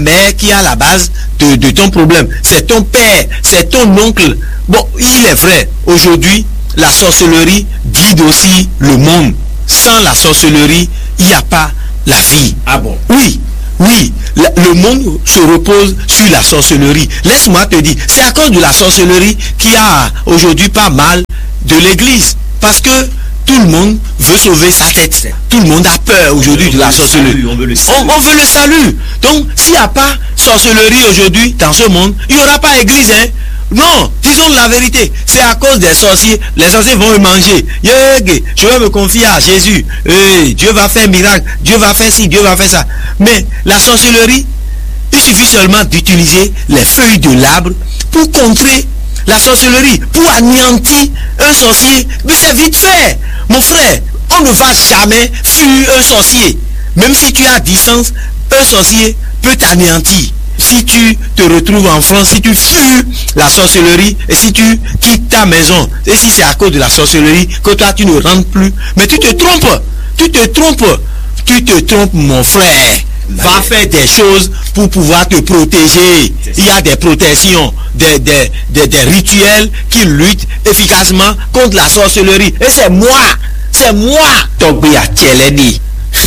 mère qui est à la base de ton problème. C'est ton père, c'est ton oncle. Bon, il est vrai, aujourd'hui, la sorcellerie guide aussi le monde. Sans la sorcellerie, il n'y a pas la vie. Ah bon? Oui, le monde se repose sur la sorcellerie. Laisse-moi te dire, c'est à cause de la sorcellerie qu'il y a aujourd'hui pas mal de l'église. Parce que tout le monde veut sauver sa tête. Tout le monde a peur aujourd'hui de la sorcellerie. On veut le salut. Donc, s'il n'y a pas sorcellerie aujourd'hui dans ce monde, il n'y aura pas église, hein. Non, disons la vérité. C'est à cause des sorciers. Les sorciers vont manger. Je vais me confier à Jésus. Dieu va faire miracle. Dieu va faire ci, Dieu va faire ça. Mais la sorcellerie, il suffit seulement d'utiliser les feuilles de l'arbre pour contrer la sorcellerie, pour anéantir un sorcier. Mais c'est vite fait. Mon frère, on ne va jamais fuir un sorcier. Même si tu as 10 sens, un sorcier peut t'anéantir. Si tu te retrouves en France, si tu fuis la sorcellerie et si tu quittes ta maison, et si c'est à cause de la sorcellerie que toi tu ne rentres plus, mais tu te trompes, mon frère. Va faire des choses pour pouvoir te protéger. Il y a des protections, des rituels qui luttent efficacement contre la sorcellerie. Et c'est moi, tombé à Tcheleni.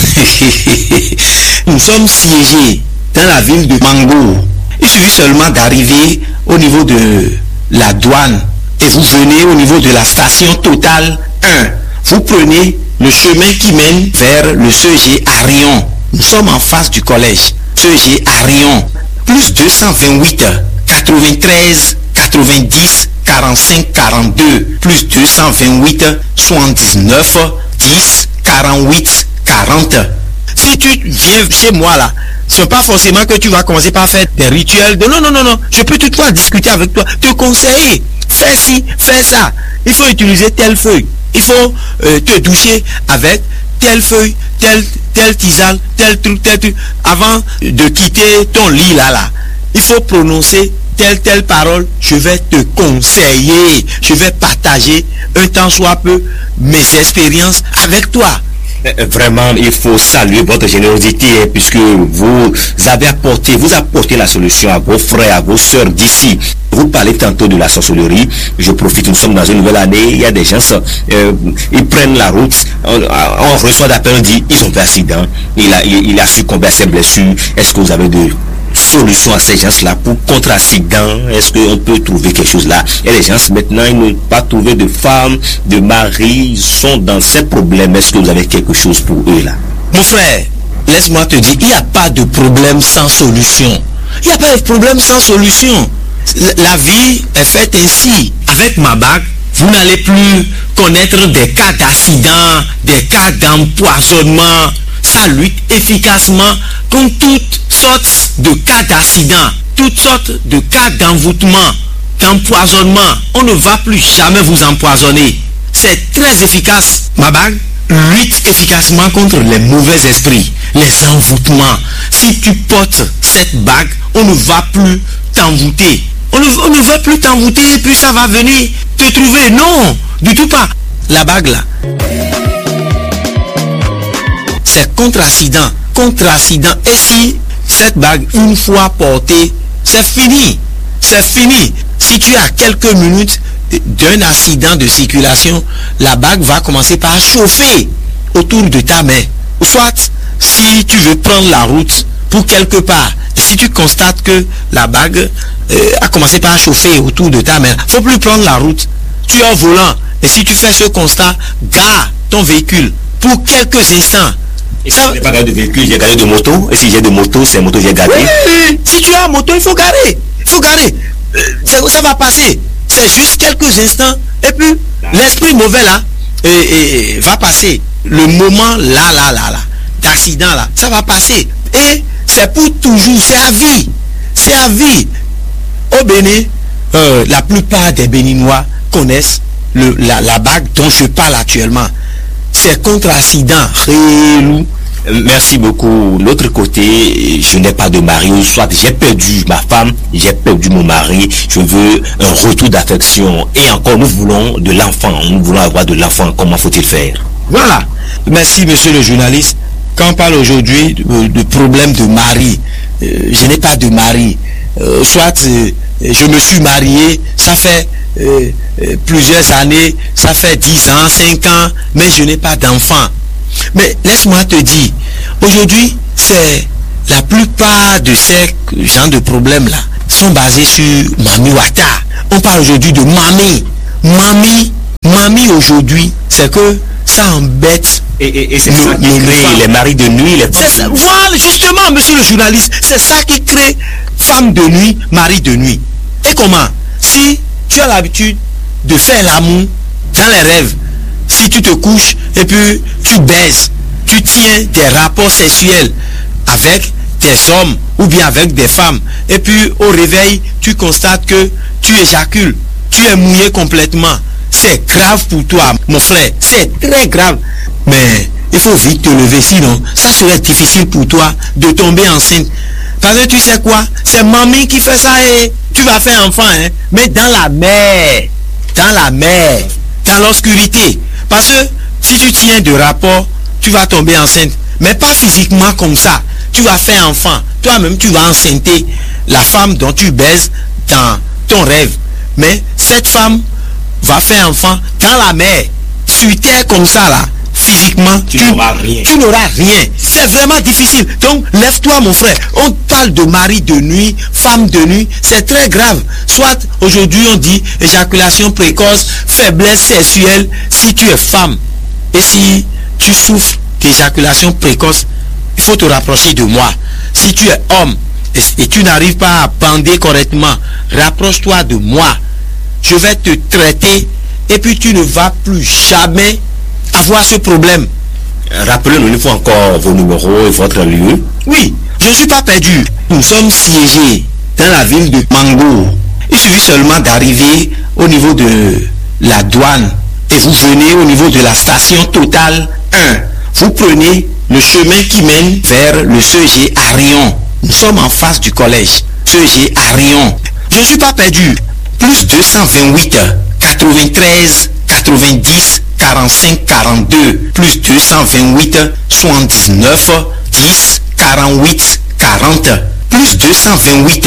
Nous sommes siégés dans la ville de Mango. Il suffit seulement d'arriver au niveau de la douane et vous venez au niveau de la station Total 1. Vous prenez le chemin qui mène vers le CEG Arion. Nous sommes en face du collège CEG Arion. Plus 228 93 90 45 42. Plus 228 79 10 48 40. Si tu viens chez moi là, ce n'est pas forcément que tu vas commencer par faire des rituels. Non. Je peux toutefois discuter avec toi, te conseiller. Fais ci, fais ça. Il faut utiliser telle feuille. Il faut te doucher avec telle feuille, telle tisane, tel truc. Avant de quitter ton lit là. Il faut prononcer telle parole. Je vais te conseiller. Je vais partager un tant soit peu mes expériences avec toi. Vraiment, il faut saluer votre générosité puisque vous apportez la solution à vos frères, à vos sœurs d'ici. Vous parlez tantôt de la sorcellerie. Je profite, nous sommes dans une nouvelle année. Il y a des gens, ils prennent la route. On reçoit d'appel, on dit ils ont fait accident. Il a succombé à ses blessures. Est-ce que vous avez de solution à ces gens-là pour contre-accident? Est-ce qu'on peut trouver quelque chose là? Et les gens maintenant, ils n'ont pas trouvé de femme, de mari, ils sont dans ces problèmes. Est-ce que vous avez quelque chose pour eux là? Mon frère, laisse-moi te dire, il n'y a pas de problème sans solution. Il n'y a pas de problème sans solution. La vie est faite ainsi. Avec ma bague, vous n'allez plus connaître des cas d'accident, des cas d'empoisonnement. Ça lutte efficacement contre toutes sortes de cas d'accident, toutes sortes de cas d'envoûtement, d'empoisonnement. On ne va plus jamais vous empoisonner. C'est très efficace. Ma bague lutte efficacement contre les mauvais esprits, les envoûtements. Si tu portes cette bague, on ne va plus t'envoûter. On ne va plus t'envoûter et puis ça va venir te trouver. Non, du tout pas. La bague là, c'est contre-accident. Et si cette bague, une fois portée, c'est fini. Si tu as quelques minutes d'un accident de circulation, la bague va commencer par chauffer autour de ta main. Soit, si tu veux prendre la route pour quelque part, si tu constates que la bague a commencé par chauffer autour de ta main, il ne faut plus prendre la route. Tu es au volant. Et si tu fais ce constat, gare ton véhicule pour quelques instants. Et si je n'ai pas gardé de véhicule, j'ai gardé de moto. Et si j'ai de moto, c'est moto j'ai gardé. Oui. Si tu as moto, il faut garer. Ça va passer. C'est juste quelques instants. Et puis, l'esprit mauvais là va passer. Le moment là, d'accident là, ça va passer. Et c'est pour toujours. C'est à vie. Au Bénin, la plupart des Béninois connaissent la bague dont je parle actuellement. C'est contre-accident. Merci beaucoup. L'autre côté, je n'ai pas de mari, ou soit j'ai perdu ma femme, j'ai perdu mon mari, je veux un retour d'affection. Et encore, nous voulons de l'enfant, nous voulons avoir de l'enfant. Comment faut-il faire? Voilà. Merci, monsieur le journaliste. quand on parle aujourd'hui de problème de mari, je n'ai pas de mari. Soit je me suis marié, ça fait plusieurs années, ça fait 10 ans, 5 ans, mais je n'ai pas d'enfant. Mais laisse-moi te dire, aujourd'hui, c'est la plupart de ces genres de problèmes-là sont basés sur Mami Wata. On parle aujourd'hui de Mami. Mami aujourd'hui, c'est que ça embête. Et c'est ça qui crée les maris de nuit, les femmes. Voilà, justement, monsieur le journaliste, c'est ça qui crée femme de nuit, mari de nuit. Et comment? Si tu as l'habitude de faire l'amour dans les rêves, si tu te couches et puis tu baises, tu tiens des rapports sexuels avec des hommes ou bien avec des femmes, et puis au réveil, tu constates que tu éjacules, tu es mouillé complètement. C'est grave pour toi, mon frère, c'est très grave. Mais il faut vite te lever, sinon ça serait difficile pour toi de tomber enceinte. Parce que tu sais quoi, c'est mamie qui fait ça et tu vas faire enfant, hein, mais dans la mer, dans l'obscurité. Parce que si tu tiens de rapport, tu vas tomber enceinte, mais pas physiquement comme ça. Tu vas faire enfant, toi-même tu vas enceinter la femme dont tu baises dans ton rêve. Mais cette femme va faire enfant dans la mer, sur terre comme ça là. Physiquement, tu n'auras rien. C'est vraiment difficile. Donc, lève-toi, mon frère. On parle de mari de nuit, femme de nuit. C'est très grave. Soit, aujourd'hui, on dit éjaculation précoce, faiblesse sexuelle, si tu es femme. Et si tu souffres d'éjaculation précoce, il faut te rapprocher de moi. Si tu es homme et tu n'arrives pas à bander correctement, rapproche-toi de moi. Je vais te traiter et puis tu ne vas plus jamais avoir ce problème. Rappelez-nous une fois encore vos numéros et votre lieu. Oui, je ne suis pas perdu. Nous sommes siégés dans la ville de Mango. Il suffit seulement d'arriver au niveau de la douane et vous venez au niveau de la station Total 1. Vous prenez le chemin qui mène vers le CEG Arion. Nous sommes en face du collège CEG Arion. Je ne suis pas perdu. Plus 228 93 90 45 42 plus 228 79 10 48 40 plus 228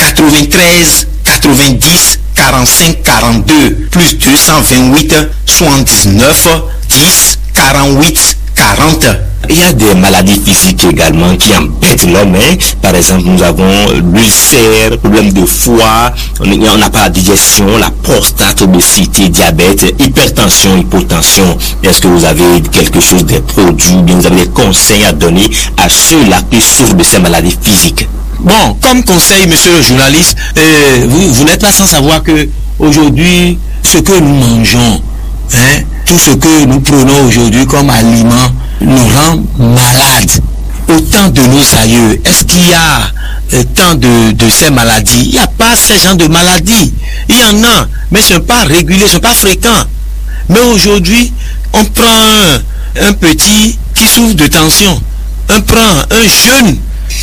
93 90 45 42 plus 228 79 10 48 40. Il y a des maladies physiques également qui embêtent l'homme. Par exemple, nous avons l'ulcère, problème de foie, on n'a pas la digestion, la prostate, obésité, diabète, hypertension, hypotension. Est-ce que vous avez quelque chose, des produits, bien vous avez des conseils à donner à ceux-là qui souffrent de ces maladies physiques? Bon, comme conseil, monsieur le journaliste, vous n'êtes pas sans savoir que aujourd'hui, ce que nous mangeons, tout ce que nous prenons aujourd'hui comme aliment nous rend malades. Autant de nos aïeux, est-ce qu'il y a tant de ces maladies? Il n'y a pas ces gens de maladies. Il y en a, mais ce n'est pas régulier, ce n'est pas fréquent. Mais aujourd'hui, on prend un petit qui souffre de tension. On prend un jeune,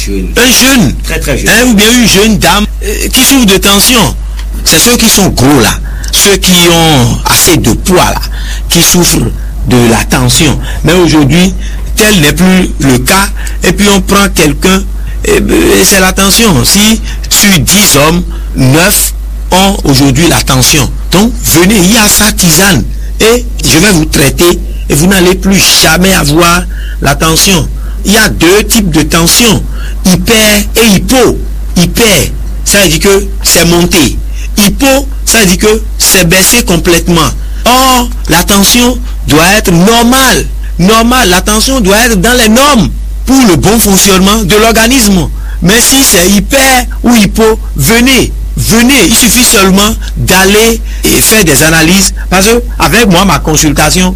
très très jeune, ou bien une jeune dame qui souffre de tension. C'est ceux qui sont gros là, ceux qui ont assez de poids là, qui souffrent de la tension. Mais aujourd'hui, tel n'est plus le cas. Et puis on prend quelqu'un, et c'est la tension. Si sur 10 hommes, 9 ont aujourd'hui la tension. Donc venez, il y a sa tisane. Et je vais vous traiter et vous n'allez plus jamais avoir la tension. Il y a deux types de tension, hyper et hypo. Hyper, ça veut dire que c'est monté. Hypo, ça veut dire que c'est baissé complètement. Or, la tension doit être normale. Normale, la tension doit être dans les normes pour le bon fonctionnement de l'organisme. Mais si c'est hyper ou hypo, venez. Il suffit seulement d'aller et faire des analyses. Parce que avec moi, ma consultation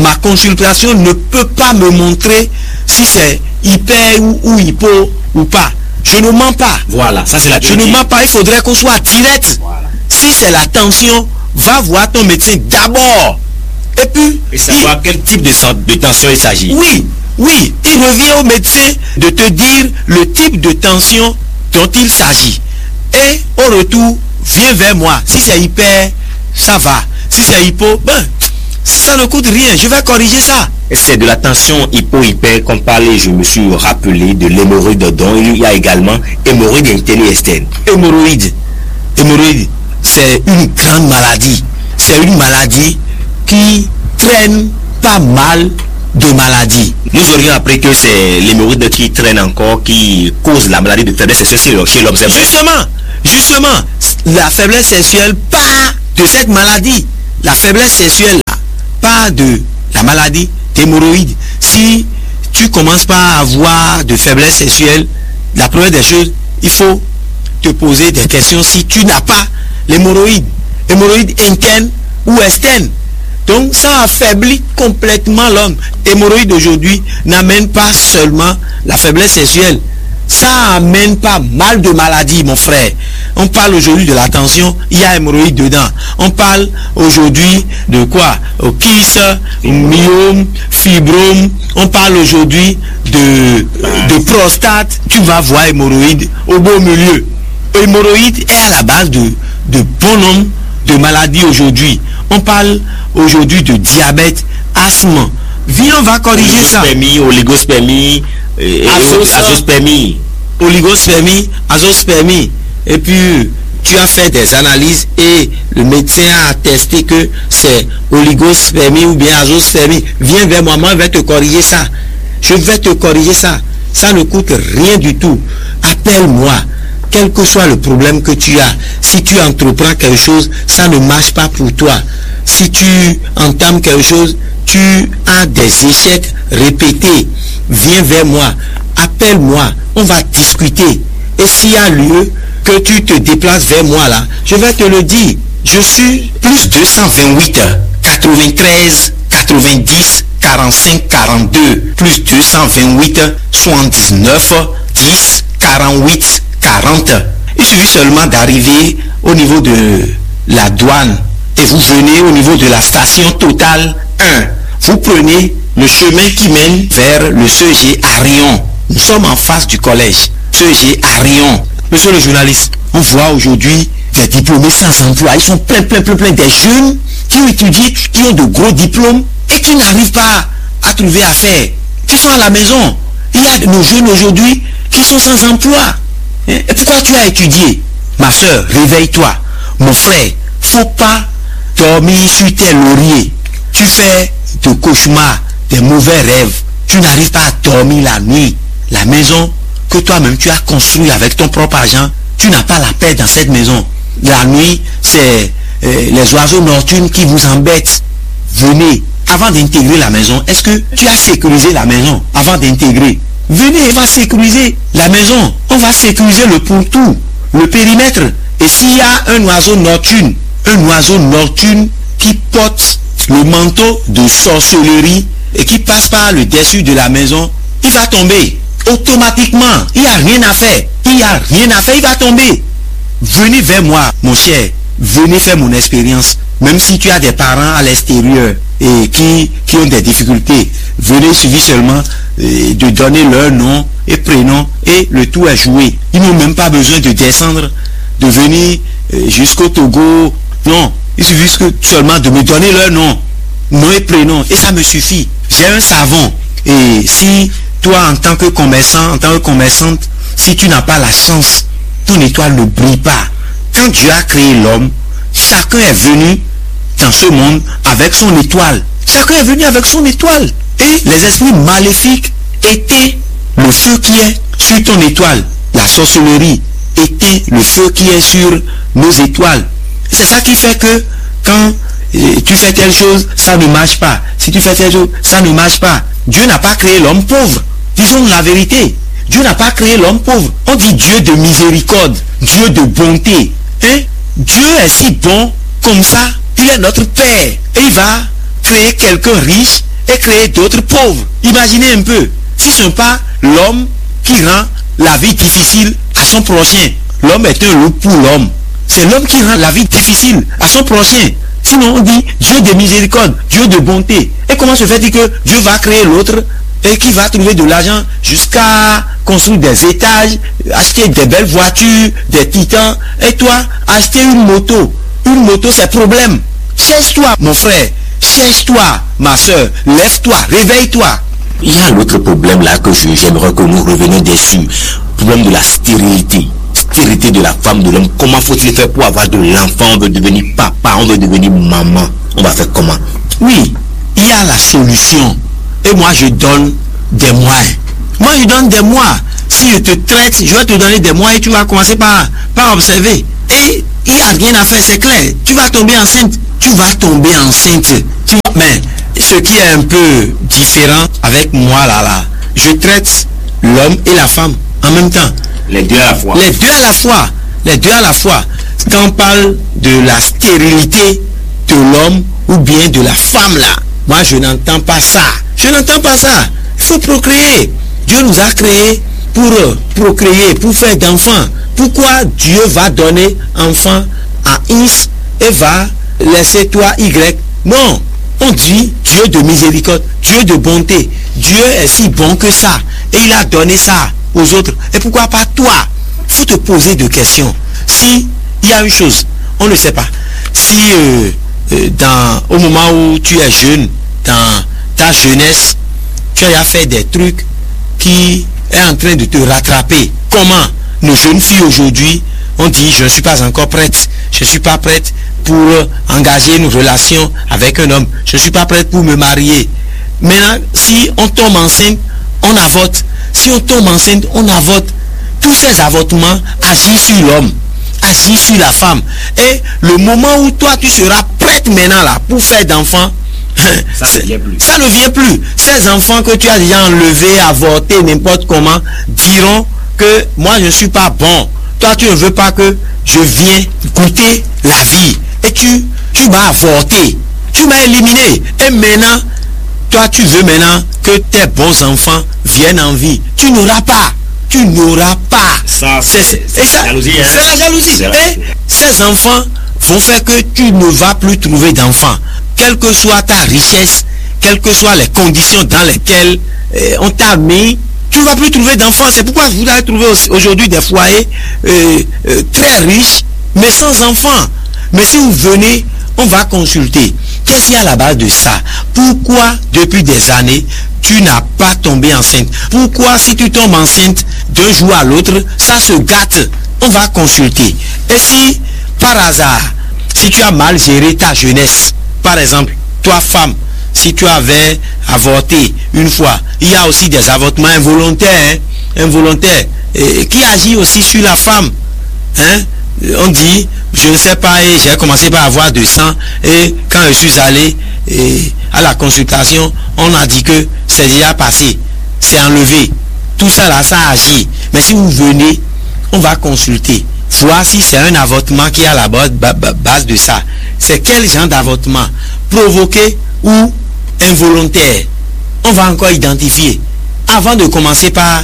ne peut pas me montrer si c'est hyper ou hypo ou pas. Je ne mens pas. Voilà, ça c'est la Je ne mens pas, il faudrait qu'on soit direct. Voilà. Si c'est la tension, va voir ton médecin d'abord. Et puis... Et savoir quel type de tension il s'agit. Oui, il revient au médecin de te dire le type de tension dont il s'agit. Et au retour, viens vers moi. Si c'est hyper, ça va. Si c'est hypo, Ça ne coûte rien, je vais corriger ça. C'est de la tension hypo-hyper qu'on parlait, je me suis rappelé de l'hémorroïde dont il y a également hémorroïde interne et externe. Hémorroïde, c'est une grande maladie. C'est une maladie qui traîne pas mal de maladies. Nous aurions appris que c'est l'hémorroïde qui traîne encore, qui cause la maladie de faiblesse sexuelle chez l'homme. Justement, la faiblesse sexuelle part de cette maladie. La faiblesse sexuelle part de la maladie d'hémorroïde. Si tu commences pas à avoir de faiblesse sexuelle, la première des choses, il faut te poser des questions si tu n'as pas l'hémorroïde interne ou externe. Donc ça affaiblit complètement l'homme. Hémorroïde aujourd'hui n'amène pas seulement la faiblesse sexuelle, ça amène pas mal de maladies, mon frère. On parle aujourd'hui de la tension, il y a hémorroïde dedans. On parle aujourd'hui de quoi? Kyste, myome, fibrome. On parle aujourd'hui de prostate. Tu vas voir hémorroïde au beau milieu. Hémorroïde est à la base de bon nombre de maladies aujourd'hui. On parle aujourd'hui de diabète, asthme. Viens, on va corriger ça. Oligospermie, azospermie. Et puis, tu as fait des analyses et le médecin a attesté que c'est oligospermie ou bien azospermie. Viens vers moi, je vais te corriger ça. Je vais te corriger ça. Ça ne coûte rien du tout. Appelle-moi. Quel que soit le problème que tu as, si tu entreprends quelque chose, ça ne marche pas pour toi. Si tu entames quelque chose, tu as des échecs répétés. Viens vers moi, appelle-moi, on va discuter. Et s'il y a lieu que tu te déplaces vers moi là, je vais te le dire. Je suis plus 228 93 90 45 42 plus 228 79 10 48 40. Il suffit seulement d'arriver au niveau de la douane et vous venez au niveau de la station Total 1. Vous prenez le chemin qui mène vers le CEG Arion. Nous sommes en face du collège CEG Arion. Monsieur le journaliste, on voit aujourd'hui des diplômés sans emploi. Ils sont plein des jeunes qui ont étudié, qui ont de gros diplômes et qui n'arrivent pas à trouver affaire, qui sont à la maison. Il y a de nos jeunes aujourd'hui qui sont sans emploi. Et pourquoi tu as étudié? Ma soeur, réveille-toi. Mon frère, faut pas dormir sur tes lauriers. Tu fais de cauchemars, des mauvais rêves. Tu n'arrives pas à dormir la nuit. La maison que toi-même tu as construite avec ton propre argent, tu n'as pas la paix dans cette maison. La nuit, c'est les oiseaux nocturnes qui vous embêtent. Venez, avant d'intégrer la maison, est-ce que tu as sécurisé la maison avant d'intégrer? Venez, on va sécuriser la maison. On va sécuriser le pourtour, le périmètre. Et s'il y a un oiseau nocturne qui porte le manteau de sorcellerie et qui passe par le dessus de la maison, il va tomber. Automatiquement, il n'y a rien à faire. Il va tomber. Venez vers moi, mon cher. Venez faire mon expérience. Même si tu as des parents à l'extérieur et qui ont des difficultés, venez, il suffit seulement de donner leur nom et prénom et le tout est joué. Ils n'ont même pas besoin de descendre, de venir jusqu'au Togo. Non, il suffit seulement de me donner leur nom et prénom et ça me suffit. J'ai un savon et si toi en tant que commerçant, en tant que commerçante, si tu n'as pas la chance, ton étoile ne brille pas. Quand Dieu a créé l'homme, chacun est venu dans ce monde avec son étoile. Chacun est venu avec son étoile. Et les esprits maléfiques étaient le feu qui est sur ton étoile. La sorcellerie était le feu qui est sur nos étoiles. C'est ça qui fait que quand tu fais telle chose, ça ne marche pas. Si tu fais telle chose, ça ne marche pas. Dieu n'a pas créé l'homme pauvre. Disons la vérité. Dieu n'a pas créé l'homme pauvre. On dit Dieu de miséricorde, Dieu de bonté. Hein? Dieu est si bon comme ça. Il est notre Père. Et il va créer quelqu'un riche et créer d'autres pauvres. Imaginez un peu. Si ce n'est pas l'homme qui rend la vie difficile à son prochain. L'homme est un loup pour l'homme. C'est l'homme qui rend la vie difficile à son prochain. Sinon on dit Dieu de miséricorde, Dieu de bonté. Et comment se fait-il que Dieu va créer l'autre et qui va trouver de l'argent jusqu'à construire des étages, acheter des belles voitures, des titans, et toi, acheter une moto. Une moto, c'est problème. Cherche-toi, mon frère. Dépêche-toi, ma soeur, lève-toi, réveille-toi. Il y a l'autre problème là que j'aimerais que nous revenions dessus. Problème de la stérilité. Stérilité de la femme, de l'homme. Comment faut-il faire pour avoir de l'enfant? On veut devenir papa, on veut devenir maman. On va faire comment? Oui, il y a la solution. Et moi, je donne des moyens. Moi, je donne des moyens. Si je te traite, je vais te donner des moyens et tu vas commencer par observer. Et il n'y a rien à faire, c'est clair. Tu vas tomber enceinte. Tu vas tomber enceinte. Mais ce qui est un peu différent avec moi là, je traite l'homme et la femme en même temps. Les deux à la fois. Les deux à la fois. Les deux à la fois. Quand on parle de la stérilité de l'homme ou bien de la femme là, moi je n'entends pas ça. Je n'entends pas ça. Il faut procréer. Dieu nous a créés pour procréer, pour faire d'enfants. Pourquoi Dieu va donner enfant à X et va laisser toi Y? Non. On dit Dieu de miséricorde, Dieu de bonté. Dieu est si bon que ça. Et il a donné ça aux autres. Et pourquoi pas toi? Il faut te poser des questions. Si il y a une chose, on ne sait pas. Si au moment où tu es jeune, dans ta jeunesse, tu as fait des trucs qui est en train de te rattraper. Comment nos jeunes filles aujourd'hui, on dit je ne suis pas encore prête. Je ne suis pas prête pour engager une relation avec un homme. Je ne suis pas prête pour me marier. Maintenant, si on tombe enceinte, on avorte. Si on tombe enceinte, on avorte. Tous ces avortements agissent sur l'homme, agissent sur la femme. Et le moment où toi, tu seras prête maintenant là pour faire d'enfants, ça ne vient plus. Ces enfants que tu as déjà enlevés, avortés, n'importe comment, diront que moi, je ne suis pas bon. Toi, tu ne veux pas que je vienne goûter la vie. Et tu m'as avorté. Tu m'as éliminé. Et maintenant, toi, tu veux maintenant que tes bons enfants viennent en vie. Tu n'auras pas. Tu n'auras pas. Ça, c'est la jalousie. Hein? C'est la jalousie. Et ces enfants vont faire que tu ne vas plus trouver d'enfants. Quelle que soit ta richesse, quelles que soient les conditions dans lesquelles on t'a mis, tu ne vas plus trouver d'enfants. C'est pourquoi vous allez trouver aujourd'hui des foyers très riches, mais sans enfants. Mais si vous venez, on va consulter. Qu'est-ce qu'il y a à la base de ça? Pourquoi, depuis des années, tu n'as pas tombé enceinte? Pourquoi, si tu tombes enceinte d'un jour à l'autre, ça se gâte? On va consulter. Et si, par hasard, si tu as mal géré ta jeunesse, par exemple, toi, femme, si tu avais avorté une fois, il y a aussi des avortements involontaires, qui agit aussi sur la femme. On dit, je ne sais pas, et j'ai commencé par avoir du sang, et quand je suis allé à la consultation, on a dit que c'est déjà passé, c'est enlevé. Tout ça là, ça agit. Mais si vous venez, on va consulter, voir si c'est un avortement qui est à la base de ça. C'est quel genre d'avortement? Provoqué ou involontaire? On va encore identifier avant de commencer par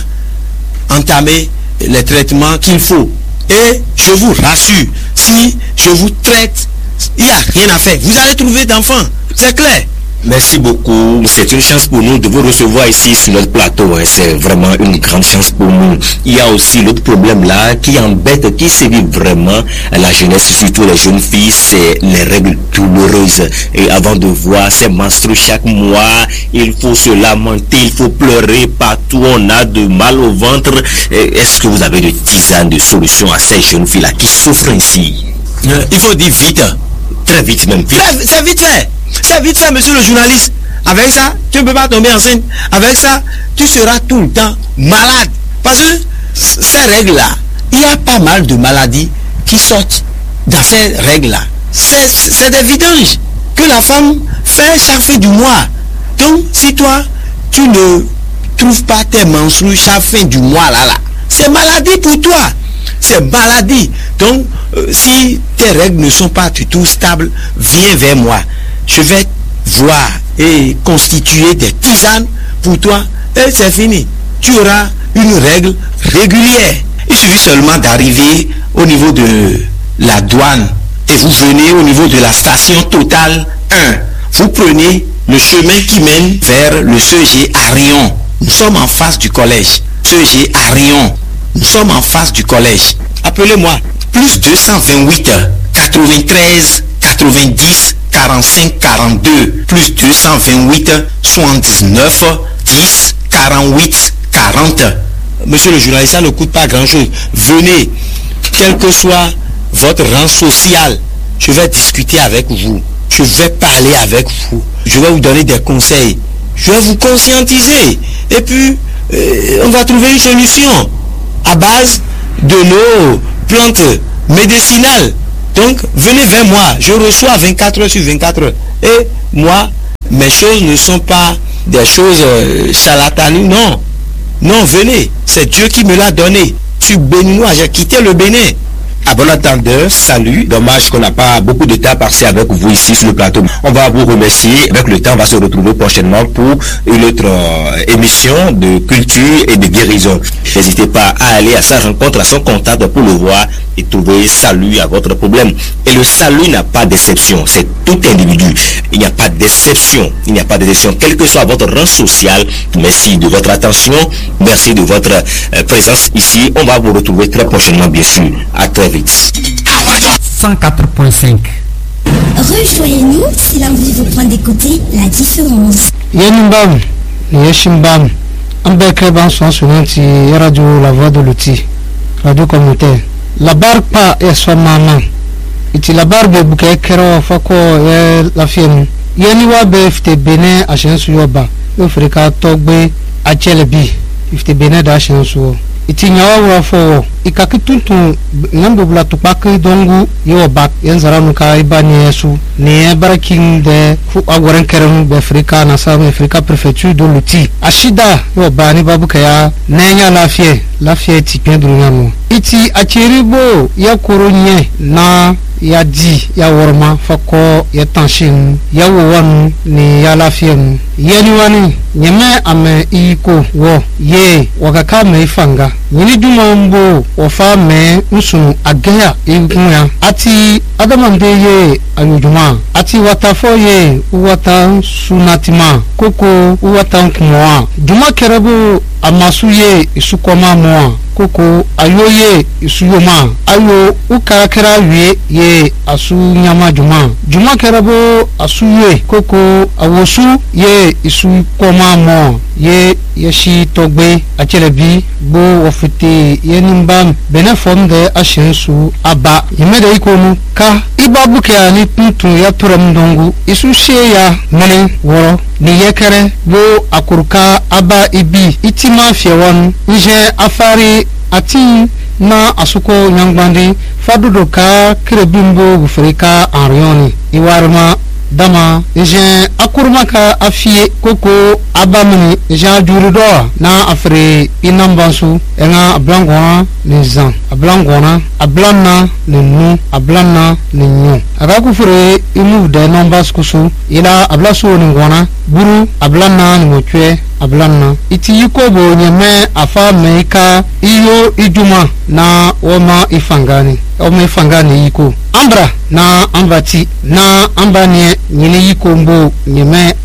entamer les traitements qu'il faut. Et je vous rassure, si je vous traite, il n'y a rien à faire. Vous allez trouver d'enfants. C'est clair. Merci beaucoup. C'est une chance pour nous de vous recevoir ici sur notre plateau. C'est vraiment une grande chance pour nous. Il y a aussi l'autre problème là qui embête, qui sévit vraiment la jeunesse, surtout les jeunes filles, c'est les règles douloureuses. Et avant de voir ces menstrues chaque mois, il faut se lamenter, il faut pleurer partout, on a de mal au ventre. Est-ce que vous avez de tisanes, de solutions à ces jeunes filles là qui souffrent ainsi? Il faut dire vite. Très vite même. C'est vite fait. C'est vite fait, monsieur le journaliste. Avec ça, tu ne peux pas tomber enceinte. Avec ça, tu seras tout le temps malade. Parce que ces règles-là, il y a pas mal de maladies qui sortent dans ces règles-là. C'est des vidanges que la femme fait chaque fin du mois. Donc, si toi, tu ne trouves pas tes menstrues chaque fin du mois, là, c'est maladie pour toi. C'est maladie. Donc, si tes règles ne sont pas du tout stables, viens vers moi. Je vais voir et constituer des tisanes pour toi et c'est fini. Tu auras une règle régulière. Il suffit seulement d'arriver au niveau de la douane et vous venez au niveau de la station Total 1. Vous prenez le chemin qui mène vers le CEG à Rion. Nous sommes en face du collège. CEG à Rion. Nous sommes en face du collège. Appelez-moi. Plus 228 93 90 40. 45 42 plus 228 79 10 48 40. Monsieur le journaliste, ça ne coûte pas grand-chose. Venez, quel que soit votre rang social, je vais discuter avec vous. Je vais parler avec vous. Je vais vous donner des conseils. Je vais vous conscientiser. Et puis, on va trouver une solution à base de nos plantes médicinales. Donc, venez vers moi. Je reçois 24 heures sur 24 heures. Et moi, mes choses ne sont pas des choses charlatanes. Non. Non, venez. C'est Dieu qui me l'a donné. Je suis béninois. J'ai quitté le Bénin. À bon entendeur, salut. Dommage qu'on n'a pas beaucoup de temps à passer avec vous ici sur le plateau. On va vous remercier. Avec le temps, on va se retrouver prochainement pour une autre émission de culture et de guérison. N'hésitez pas à aller à sa rencontre, à son contact pour le voir et trouver salut à votre problème. Et le salut n'a pas d'exception. C'est tout individu. Il n'y a pas d'exception. Il n'y a pas d'exception. Quel que soit votre rang social, merci de votre attention. Merci de votre présence ici. On va vous retrouver très prochainement, bien sûr. À très vite. 104.5. Rejoignez-nous si l'envie vous prend d'écouter la différence. Yenimbam, Yeshimbam, Ambekreban sont suivanti Radio La Voix de l'Outil, Radio Communautaire. La barre pas est son maman. Iti la barre de bouquet kero fako la fienne. Yeniwa befte bene a chensu yoba. Afrika togbe a chelebi. Ifte bene da chensu. Iti nyawa wafo ikakituntu ngambo bula tupaki dongu yo bak yenzara nuka ibani yesu ne baraking de fu agwaran kerem be Afrika na South Africa préfecture de l'Outil ashida yo bani babu kaya nenya lafie ti pendrunyamo iti achiribo ya koronye na ya di ya worma fako ya tanshin ya wonu ni ya lafien yeni wani nyeme ame iko wo ye wakaka me ifanga nyini dumambo ofa me usunu agaya inguya ati adamande ye ayujuma ati watafo ye uwata sunatima koko uwata nkumwa juma kerebo amasuye isukoma moa koko ayoye isuyoma ayo ukarakera wie ye asu nyama juma kerebo asuye koko awosu ye isukoma mo ye yeshi togbe achelebi bo wofite yenimbam benefom de ashensu aba yemede ikonu ka ibabuke ani tuntu ya turamdongu isu sheya mene woro ni yekere bo akuruka aba ibi itima fiewon nje afari ati na asuko nyangbandi fadudo ka kirebimbo gufrika arioni iwarma dama nje akurma ka afie koko abamini nje jurudo na afre inambansu enga ablangona nizan ablangona ablanna ninu ablanna ninyu akakufure imu de numbers kusu ila ablaso ningona buru ablanna ngochwe ablanna iti yikobo nyeme afa meika iyo ijuma na woma ifangani yiko ambra na ambati na ambanie nyine yikombo nyeme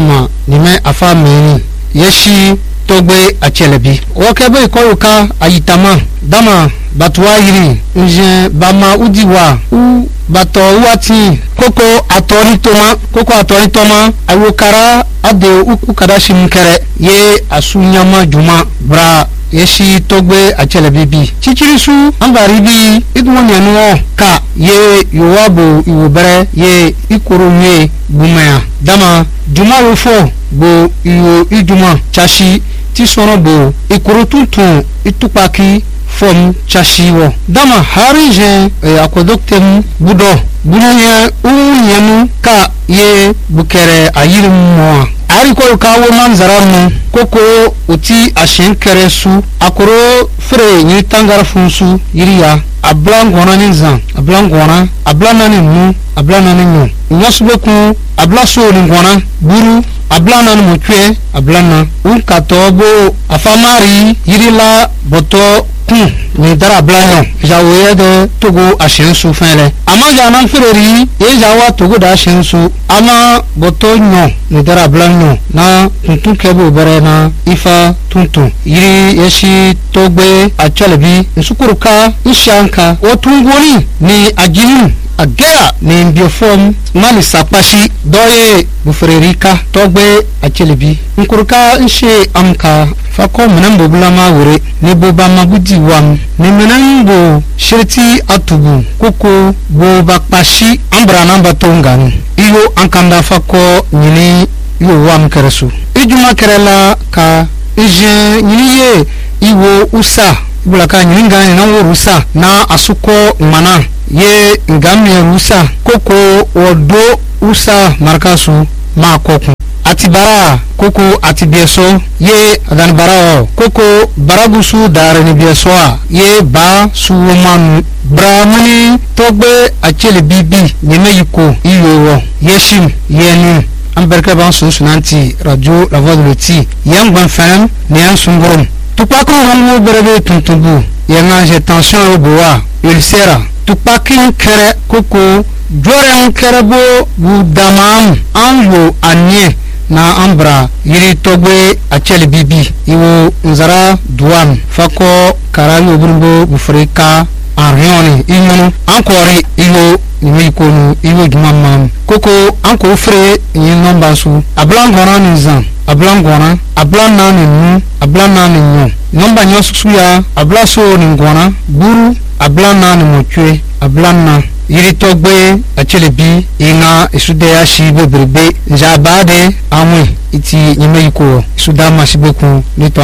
afa meni yeshi togbe achelebi okebe ikoruka ayitama dama batwahiri nje bama udiwa u bato wati koko atoritoma awokara ade ukukada shimkere ye asunyama juma bra yeshi togbe achelebibi chichirisu ambaribi idwonyanu ka ye yowabo iwobere ye ikoromye bumaya dama juma wofo bo iyo ijuma chashi tisono bo ikorotuntun itupaki fom chashiwo dama harije akodoktem budo bunye unyenu ka ye bukere ayirim mo ari ko kawo manzaramu koko uti ashenkere su akoro fre ni tangara funsu yiriya ablangona ninzan ablana ninu ablana ninu nyosbeku ablaso lingona buru ablana no mutwe ablana unkatobo afamari yirila boto ni dara blanyo jawoye de togo ashensu fele ama jana fireri ye jawa togo da ashensu ama boto nyo ni dara blanyo na tuntun kebo bere na ifa tuntun yiri yeshi togbe achalebi nsukuruka ishanka otungoni ni ajinu agea ni biofom mali sapashi doye bufrerika togbe achelebi nkurka nshe amka fako menambo bulama wure ne boba magudi wam ne menambo shirti atubu koko boba pashi ambra namba tonganu iyo ankanda fako nyini yo wam keresu ijuma kerela ka ije nyini ye iwo usa bulaka nyini ngani na worusa na asuko mana ye ngamye rusa koko odo usa markasu ma koku atibara koko atibieso ye adan barao koko baragusu dare ni bieso ye ba suwomanu bramani togbe achele bibi nyemeyiko iyowo yeshim yenu amberke ban sunanti radio la voix de l'oti yangban fam ne ansungom tupako hamu berebe tuntubu yenga tension oboa ulcera tupakin kere koko joren kerebo budamam anlo anye na ambra yiri togbe achele bibi iwo nzara duan fako karali oburumbo bufrika arioni inyonu ankori iwo nimikonu iwo jumamam koko anko fre yin nomba su ablangona nizan ablangona ablana ninu ablana ninu nomba nyosu ya ablaso ningona buru ablana ni mochwe ablana yiri togbe achelebi inga isudeya shibe berbe njabade amwe iti nyimeyiko isudama shibeku nito